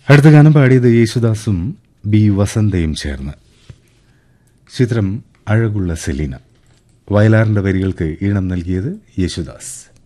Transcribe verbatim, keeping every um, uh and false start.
അടുത്ത ഗാനം പാടിയത് യേശുദാസും ബി വസന്തയും ചേർന്ന്. ചിത്രം അഴകുള്ള സെലീന. വയലാറിന്റെ വരികൾക്ക് ഈണം നൽകിയത് യേശുദാസ്.